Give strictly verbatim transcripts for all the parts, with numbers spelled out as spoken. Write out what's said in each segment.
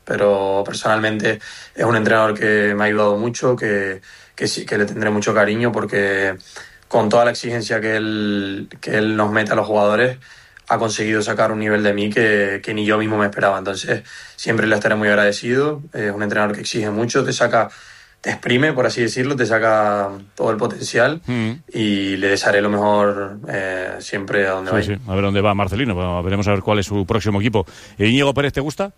pero personalmente es un entrenador que me ha ayudado mucho, que, que sí, que le tendré mucho cariño, porque con toda la exigencia que él, que él nos mete a los jugadores, ha conseguido sacar un nivel de mí que, que ni yo mismo me esperaba. Entonces siempre le estaré muy agradecido. Es un entrenador que exige mucho, te saca, te exprime, por así decirlo, te saca todo el potencial mm. y le desearé lo mejor eh, siempre a donde sí, vaya. Sí. A ver dónde va Marcelino, bueno, veremos a ver cuál es su próximo equipo. ¿Íñigo Pérez te gusta?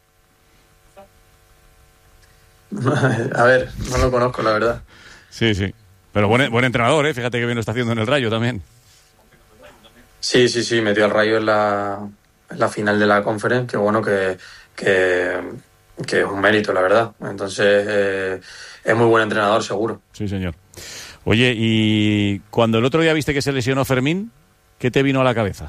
A ver, no lo conozco, la verdad. Sí, sí. Pero buen, buen entrenador, ¿eh? Fíjate que bien lo está haciendo en el Rayo también. Sí, sí, sí, metió al Rayo en la, en la final de la Conference, que bueno, que, que, que es un mérito, la verdad. Entonces, eh, es muy buen entrenador, seguro. Sí, señor. Oye, y cuando el otro día viste que se lesionó Fermín, ¿qué te vino a la cabeza?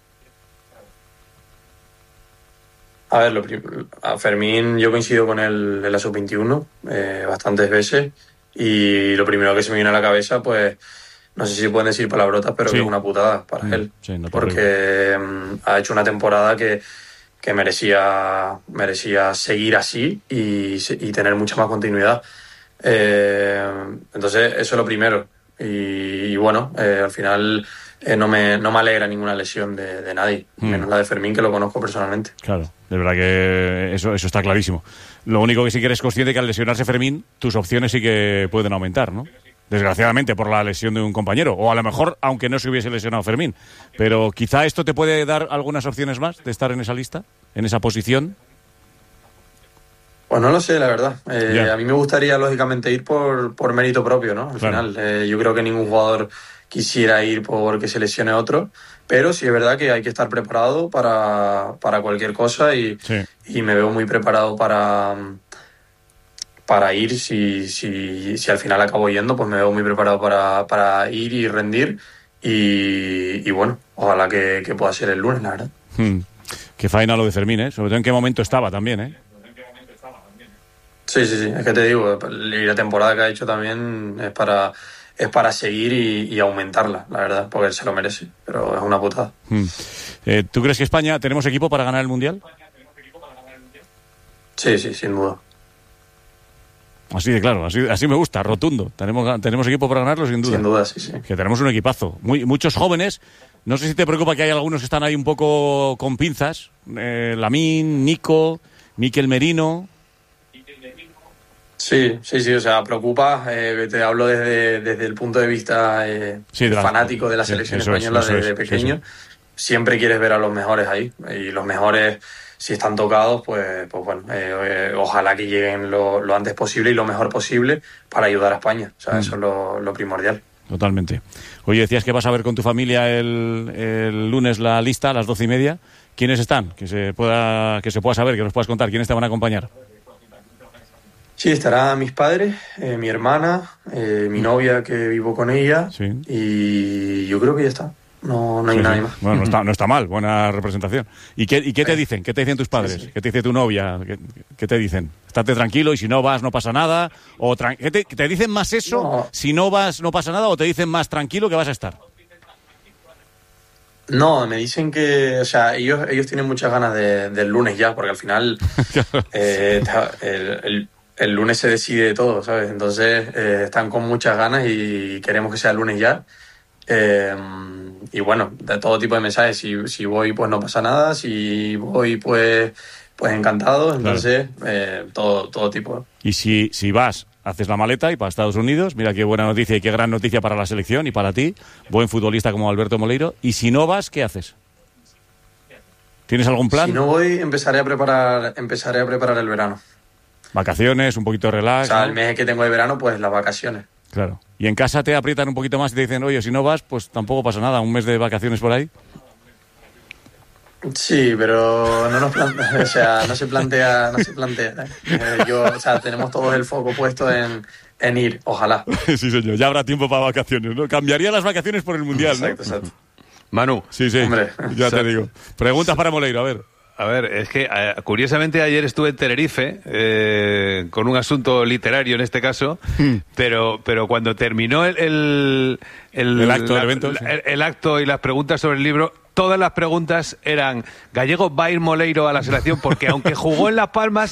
A ver, lo prim- a Fermín yo coincido con él en la sub veintiuno eh, bastantes veces, y lo primero que se me vino a la cabeza, pues, no sé si pueden decir palabrotas, pero sí, que es una putada para mm, él. Sí, no porque um, ha hecho una temporada que, que merecía, merecía seguir así y, y tener mucha más continuidad. Eh, entonces, eso es lo primero. Y, y bueno, eh, al final eh, no, me, no me alegra ninguna lesión de, de nadie, mm. menos la de Fermín, que lo conozco personalmente. Claro, de verdad que eso, eso está clarísimo. Lo único que sí que eres consciente que al lesionarse Fermín, tus opciones sí que pueden aumentar, ¿no? Desgraciadamente por la lesión de un compañero, o a lo mejor aunque no se hubiese lesionado Fermín, pero quizá esto te puede dar algunas opciones más de estar en esa lista, en esa posición. Pues no lo sé, la verdad. Eh, yeah. A mí me gustaría lógicamente ir por, por mérito propio, ¿no? Al claro. final, eh, yo creo que ningún jugador quisiera ir porque se lesione otro, pero sí es verdad que hay que estar preparado para, para cualquier cosa y, sí. y me veo muy preparado para... para ir, si, si, si al final acabo yendo, pues me veo muy preparado para, para ir y rendir y, y bueno, ojalá que, que pueda ser el lunes, la verdad. Hmm. Qué faena lo de Fermín, ¿eh? Sobre todo en qué momento estaba también, ¿eh? Sí, sí, sí, es que te digo, y la temporada que ha hecho también es para, es para seguir y, y aumentarla, la verdad, porque él se lo merece, pero es una putada. Hmm. Eh, ¿Tú crees que España tenemos equipo para ganar el Mundial? Sí, sí, sin duda. Así de claro, así, así me gusta, rotundo. Tenemos, tenemos equipo para ganarlo, sin duda. Sin duda, sí, sí. Que tenemos un equipazo. Muy, muchos jóvenes. No sé si te preocupa que hay algunos que están ahí un poco con pinzas. Eh, Lamín, Nico, Mikel Merino. Sí, sí, sí. O sea, preocupa. Eh, te hablo desde, desde el punto de vista eh, sí, de la, fanático de la selección sí, española es, desde es, pequeño. Sí, sí. Siempre quieres ver a los mejores ahí. Y los mejores... si están tocados, pues, pues bueno, eh, eh, ojalá que lleguen lo, lo antes posible y lo mejor posible para ayudar a España. O sea, mm. eso es lo, lo primordial. Totalmente. Oye, decías que vas a ver con tu familia el, el lunes la lista a las doce y media. ¿Quiénes están? Que se pueda, que se pueda saber, que nos puedas contar. ¿Quiénes te van a acompañar? Sí, estarán mis padres, eh, mi hermana, eh, mi novia que vivo con ella sí. y yo creo que ya está. No, no hay sí, nadie sí. más. Bueno, no está, no está mal, buena representación. ¿Y qué, y qué te dicen? ¿Qué te dicen tus padres? Sí, sí. ¿Qué te dice tu novia? ¿Qué, qué te dicen? Estate tranquilo y si no vas no pasa nada. O tra- ¿Qué te, ¿Te dicen más eso? No. Si no vas no pasa nada, o te dicen más tranquilo que vas a estar. No, me dicen que, o sea, ellos ellos tienen muchas ganas de, del lunes ya, porque al final eh, el, el, el lunes se decide todo, ¿sabes? Entonces eh, están con muchas ganas y queremos que sea el lunes ya. Eh, y bueno, de todo tipo de mensajes. Si, si voy, pues no pasa nada. Si voy, pues pues encantado. Entonces, claro. eh, todo, todo tipo. Y si, si vas, haces la maleta y para Estados Unidos, mira qué buena noticia y qué gran noticia para la selección y para ti, buen futbolista como Alberto Moleiro. Y si no vas, ¿qué haces? ¿Tienes algún plan? Si no voy, empezaré a preparar, empezaré a preparar el verano. Vacaciones, un poquito de relax. O sea, ¿no? El mes que tengo de verano, pues las vacaciones. Claro. ¿Y en casa te aprietan un poquito más y te dicen, oye, si no vas, pues tampoco pasa nada, un mes de vacaciones por ahí? Sí, pero no nos plantea, o sea, no se plantea, no se plantea. Eh, yo, o sea, tenemos todos el foco puesto en, en ir, ojalá. Sí, señor, ya habrá tiempo para vacaciones, ¿no? Cambiaría las vacaciones por el Mundial, ¿no? Exacto, exacto. Manu. Sí, sí, hombre, ya te digo. Preguntas para Moleiro, a ver. A ver, es que eh, curiosamente ayer estuve en Tenerife eh, con un asunto literario en este caso, pero pero cuando terminó el el, el, el acto, la, el evento, la, sí. el, el acto y las preguntas sobre el libro, todas las preguntas eran: ¿Gallego va a ir Moleiro a la selección? Porque aunque jugó en Las Palmas,